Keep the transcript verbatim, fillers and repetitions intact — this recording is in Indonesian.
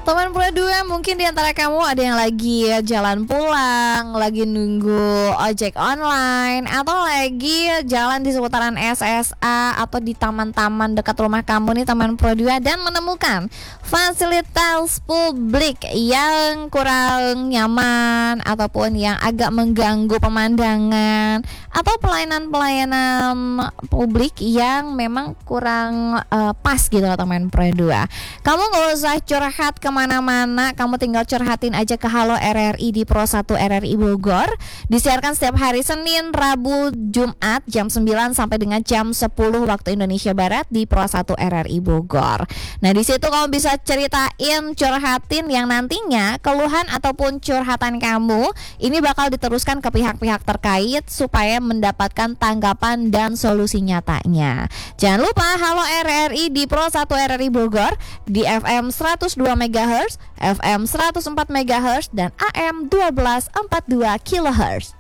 Teman Pro dua, mungkin di antara kamu ada yang lagi jalan pulang, lagi nunggu ojek online, atau lagi jalan di seputaran S S A atau di taman-taman dekat rumah kamu nih teman Pro dua, dan menemukan fasilitas publik yang kurang nyaman ataupun yang agak mengganggu pemandangan, atau pelayanan-pelayanan publik yang memang kurang uh, pas gitu loh teman Pro dua. Kamu gak usah curhat kemana-mana, kamu tinggal curhatin aja ke Halo R R I di Pro satu R R I Bogor. Disiarkan setiap hari Senin, Rabu, Jumat jam sembilan sampai dengan jam sepuluh waktu Indonesia Barat di Pro satu R R I Bogor. Nah di situ kamu bisa ceritain, curhatin yang nantinya keluhan ataupun curhatan kamu ini bakal diteruskan ke pihak-pihak terkait supaya mendapatkan tanggapan dan solusi nyatanya. Jangan lupa Halo R R I di Pro satu R R I Bogor di F M seratus dua megahertz, F M seratus empat megahertz, dan A M satu dua empat dua kilohertz.